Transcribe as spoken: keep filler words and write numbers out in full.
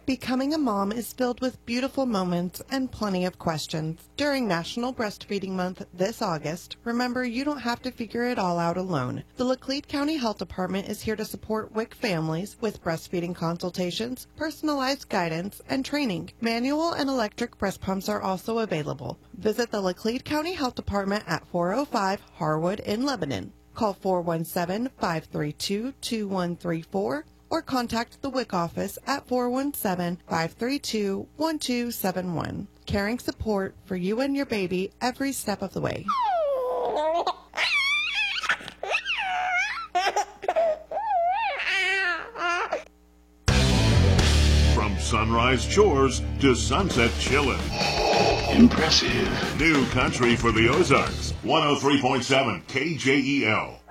Becoming a mom is filled with beautiful moments and plenty of questions. During National Breastfeeding Month this August, remember you don't have to figure it all out alone. The Laclede County Health Department is here to support W I C families with breastfeeding consultations, personalized guidance, and training. Manual and electric breast pumps are also available. Visit the Laclede County Health Department at four oh five Harwood in Lebanon. Call four one seven, five three two, two one three four or contact the W I C office at four one seven, five three two, one two seven one. Caring support for you and your baby every step of the way. From Sunrise Chores to Sunset Chillin'. Impressive. New country for the Ozarks. one oh three point seven K J E L.